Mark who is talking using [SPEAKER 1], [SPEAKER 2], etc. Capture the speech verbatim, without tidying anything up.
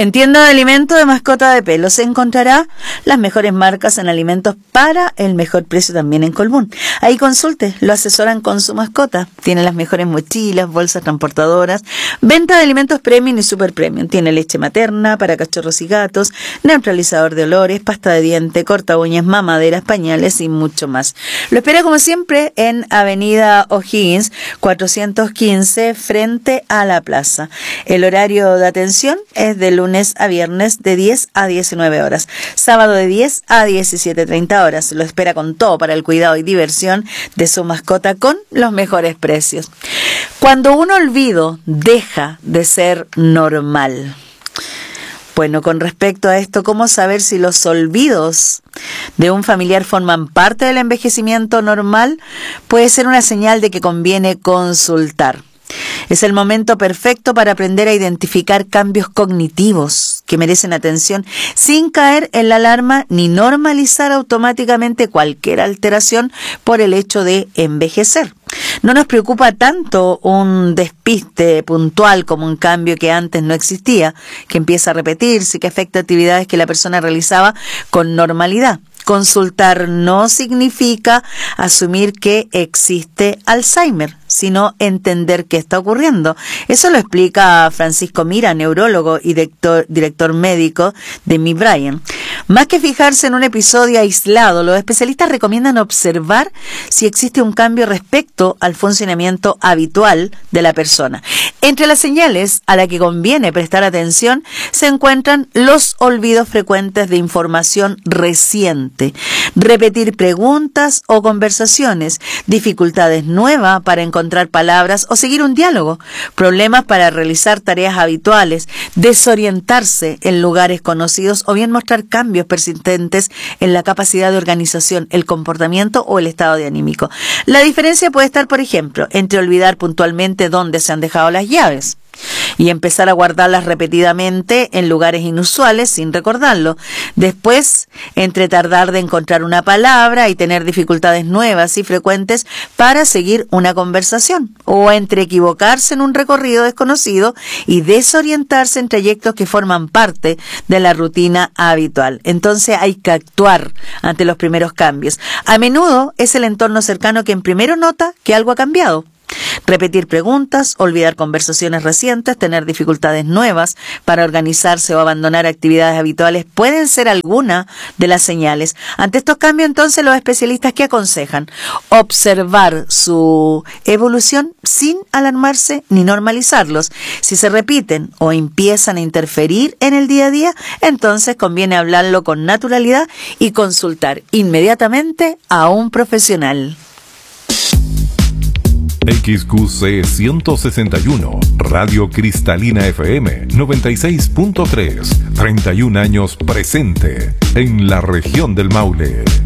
[SPEAKER 1] En tienda de alimentos de mascota de pelo se encontrará las mejores marcas en alimentos para el mejor precio también en Colbún. Ahí consulte, lo asesoran con su mascota. Tiene las mejores mochilas, bolsas transportadoras, venta de alimentos premium y super premium. Tiene leche materna para cachorros y gatos, neutralizador de olores, pasta de diente, corta uñas, mamaderas, pañales y mucho más. Lo espera como siempre en Avenida O'Higgins cuatrocientos quince frente a la plaza. El horario de atención es de lunes a viernes de diez a diecinueve horas, sábado de diez a diecisiete treinta horas. Lo espera con todo para el cuidado y diversión de su mascota con los mejores precios. Cuando un olvido deja de ser normal. Bueno, con respecto a esto, ¿cómo saber si los olvidos de un familiar forman parte del envejecimiento normal? Puede ser una señal de que conviene consultar. Es el momento perfecto para aprender a identificar cambios cognitivos que merecen atención sin caer en la alarma ni normalizar automáticamente cualquier alteración por el hecho de envejecer. No nos preocupa tanto un despiste puntual como un cambio que antes no existía, que empieza a repetirse y que afecta actividades que la persona realizaba con normalidad. Consultar no significa asumir que existe Alzheimer, sino entender qué está ocurriendo. Eso lo explica Francisco Mira, neurólogo y director, director médico de Mi Brain. Más que fijarse en un episodio aislado, los especialistas recomiendan observar si existe un cambio respecto al funcionamiento habitual de la persona. Entre las señales a las que conviene prestar atención se encuentran los olvidos frecuentes de información reciente, repetir preguntas o conversaciones, dificultades nuevas para encontrar palabras o seguir un diálogo, problemas para realizar tareas habituales, desorientarse en lugares conocidos o bien mostrar cambios persistentes en la capacidad de organización, el comportamiento o el estado de anímico. La diferencia puede estar, por ejemplo, entre olvidar puntualmente dónde se han dejado las llaves y empezar a guardarlas repetidamente en lugares inusuales sin recordarlo. Después, entre tardar de encontrar una palabra y tener dificultades nuevas y frecuentes para seguir una conversación, o entre equivocarse en un recorrido desconocido y desorientarse en trayectos que forman parte de la rutina habitual. Entonces hay que actuar ante los primeros cambios. A menudo es el entorno cercano quien primero nota que algo ha cambiado. Repetir preguntas, olvidar conversaciones recientes, tener dificultades nuevas para organizarse o abandonar actividades habituales pueden ser algunas de las señales. Ante estos cambios, entonces, los especialistas ¿qué aconsejan? Observar su evolución sin alarmarse ni normalizarlos. Si se repiten o empiezan a interferir en el día a día, entonces conviene hablarlo con naturalidad y consultar inmediatamente a un profesional.
[SPEAKER 2] X Q C ciento sesenta y uno, Radio Cristalina F M noventa y seis punto tres, treinta y un años presente en la región del Maule.